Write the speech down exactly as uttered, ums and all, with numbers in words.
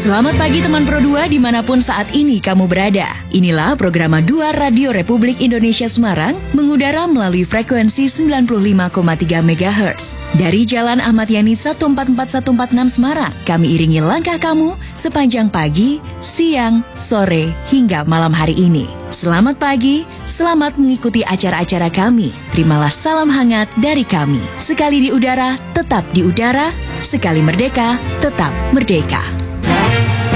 Selamat pagi teman Pro dua dimanapun saat ini kamu berada. Inilah program dua Radio Republik Indonesia Semarang mengudara melalui frekuensi sembilan puluh lima koma tiga megahertz. Dari Jalan Ahmad Yani satu empat empat satu empat enam Semarang, kami iringi langkah kamu sepanjang pagi, siang, sore, hingga malam hari ini. Selamat pagi, selamat mengikuti acara-acara kami. Terimalah salam hangat dari kami. Sekali di udara, tetap di udara. Sekali merdeka, tetap merdeka.